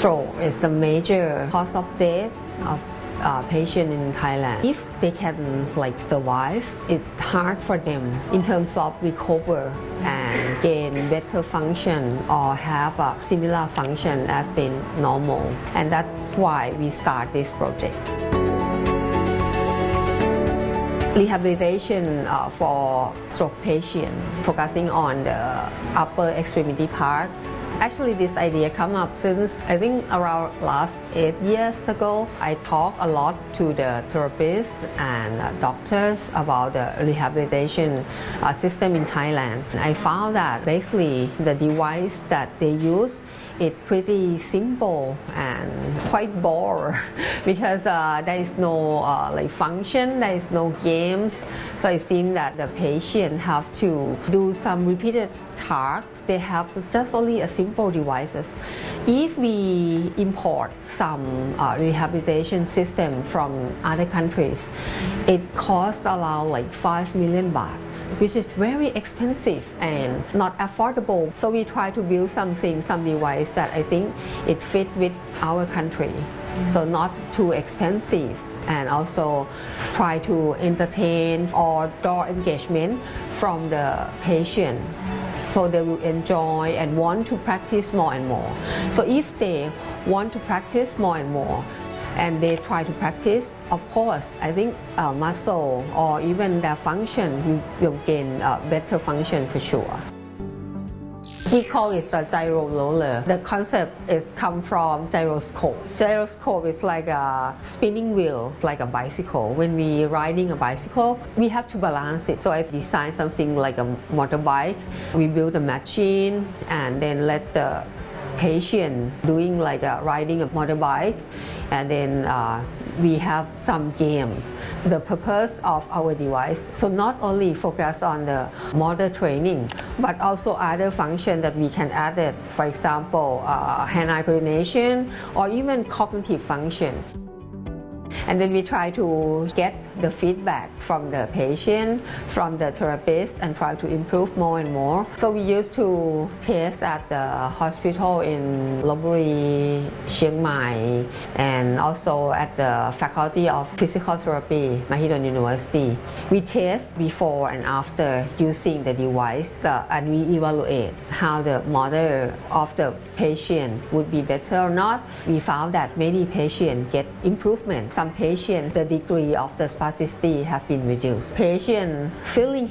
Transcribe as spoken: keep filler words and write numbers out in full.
Stroke is the major cause of death of uh, patient in Thailand. If they can like survive, it's hard for them in terms of recover and gain better function or have a similar function as the normal. And that's why we start this project. Rehabilitation uh, for stroke patients, focusing on the upper extremity part. Actually, this idea come up since I think around last eight years ago. I talked a lot to the therapists and uh, doctors about the rehabilitation uh, system in Thailand. I found that basically the device that they use it's pretty simple and quite boring because uh, there is no uh, like function, there is no games. So it seems that the patient have to do some repeated tasks. They have just only a simple devices. If we import some uh, rehabilitation system from other countries, it costs around like five million bahts, which is very expensive and not affordable. So we try to build something, some device that I think it fit with our country. So not too expensive, and also try to entertain or draw engagement from the patient, so they will enjoy and want to practice more and more. So if they want to practice more and more and they try to practice, of course, I think uh, muscle or even their function will, will gain uh, better function for sure. We call it the gyro roller. The concept is come from gyroscope. Gyroscope is like a spinning wheel, like a bicycle. When we riding a bicycle, we have to balance it. So I designed something like a motorbike. We build a machine and then let the patient doing like a riding a motorbike, and then uh, we have some game. The purpose of our device, so not only focus on the motor training, but also other function that we can add it. For example, uh, hand-eye coordination or even cognitive function. And then we try to get the feedback from the patient, from the therapist, and try to improve more and more. So we used to test at the hospital in Lopburi, Chiang Mai, and also at the Faculty of Physical Therapy, Mahidol University. We test before and after using the device, uh, and we evaluate how the motor of the patient would be better or not. We found that many patients get improvement. Some patients, the degree of the spasticity have been reduced. Patient feeling